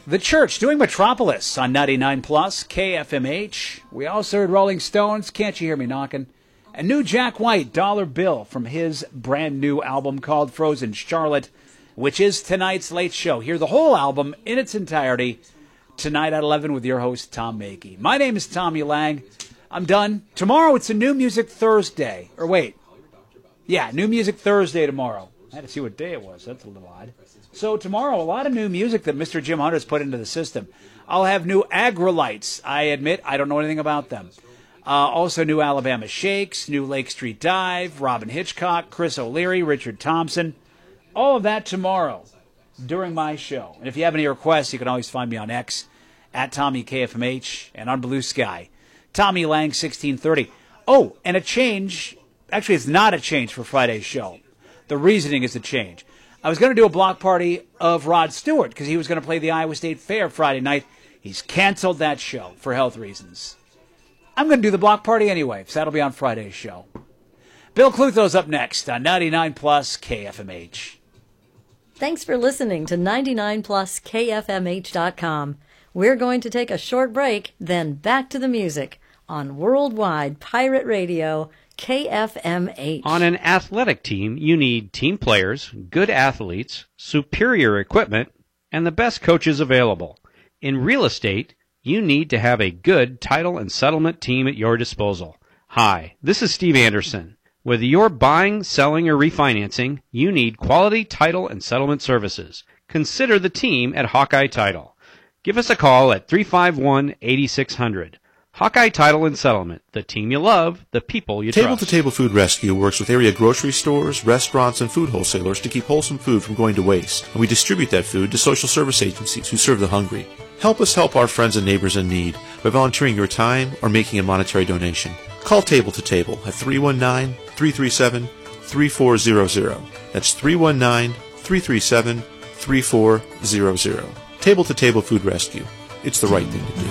The Church doing Metropolis on 99 Plus KFMH. We also heard Rolling Stones, Can't You Hear Me Knocking? And new Jack White, Dollar Bill, from his brand new album called Frozen Charlotte, which is tonight's late show. Hear the whole album in its entirety tonight at 11 with your host, Tom Mackey. My name is Tommy Lang. I'm done. Tomorrow it's a New Music Thursday. Or wait. Yeah, New Music Thursday tomorrow. I had to see what day it was. That's a little odd. So tomorrow, a lot of new music that Mr. Jim Hunter's put into the system. I'll have new Agrolites. I admit I don't know anything about them. Also new Alabama Shakes, new Lake Street Dive, Robin Hitchcock, Chris O'Leary, Richard Thompson. All of that tomorrow during my show. And if you have any requests, you can always find me on X, at TommyKFMH, and on Blue Sky, Tommy Lang 1630. Oh, and a change. Actually, it's not a change for Friday's show. The reasoning is a change. I was going to do a block party of Rod Stewart because he was going to play the Iowa State Fair Friday night. He's canceled that show for health reasons. I'm going to do the block party anyway, so that'll be on Friday's show. Bill Clutho's up next on 99 Plus KFMH. Thanks for listening to 99 Plus KFMH.com. We're going to take a short break, then back to the music on Worldwide Pirate Radio KFMH. On an athletic team, you need team players, good athletes, superior equipment, and the best coaches available. In real estate, you need to have a good title and settlement team at your disposal. Hi, this is Steve Anderson. Whether you're buying, selling, or refinancing, you need quality title and settlement services. Consider the team at Hawkeye Title. Give us a call at 351-8600. Hawkeye Title and Settlement, the team you love, the people you trust. Table-to-Table Food Rescue works with area grocery stores, restaurants, and food wholesalers to keep wholesome food from going to waste, and we distribute that food to social service agencies who serve the hungry. Help us help our friends and neighbors in need by volunteering your time or making a monetary donation. Call Table to Table at 319-337-3400. That's 319-337-3400. Table to Table Food Rescue. It's the right thing to do.